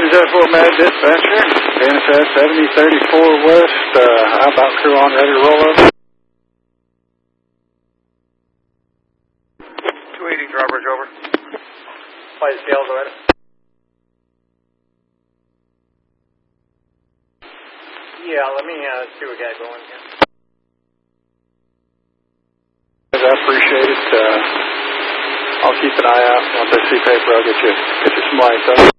Reservoir Med Dispatcher, NSS 7034 West, outbound crew on, ready to roll over. 280 drawbridge over. Fly the scales already. Yeah, let me see what we got going here. I appreciate it. I'll keep an eye out. Once I see paper, I'll get you some lights up.